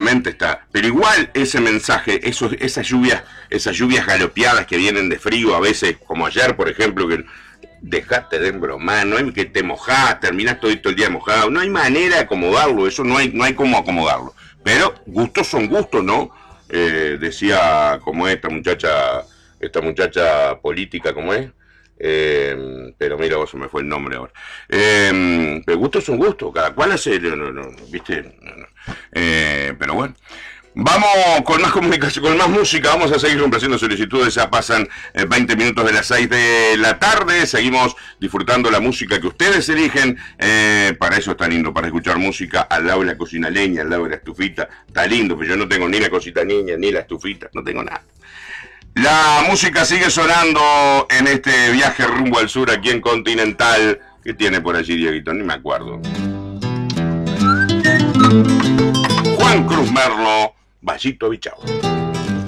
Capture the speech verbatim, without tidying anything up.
obviamente está, pero igual ese mensaje, esos, esas lluvias, esas lluvias galopeadas que vienen de frío a veces, como ayer por ejemplo, que dejate de embromar, no hay que te mojás, terminás todo el día mojado, no hay manera de acomodarlo, eso no hay, no hay cómo acomodarlo, pero gustos son gustos, ¿no? Eh, decía como esta muchacha, esta muchacha política, ¿cómo es? Eh, pero mira, vos se me fue el nombre ahora. Eh, pero gustos son gustos, cada cual hace, no, no, no, ¿viste? No, no. Eh, pero bueno. Vamos con más comunicación, con más música, vamos a seguir complaciendo solicitudes, ya pasan eh, veinte minutos de las seis de la tarde, seguimos disfrutando la música que ustedes eligen, eh, para eso está lindo, para escuchar música al lado de la cocina leña, al lado de la estufita, está lindo, pero yo no tengo ni la cosita niña, ni la estufita, no tengo nada. La música sigue sonando en este viaje rumbo al sur aquí en Continental. ¿Qué tiene por allí, Dieguito? Ni me acuerdo. Juan Cruz Merlo, Vallito Bichao.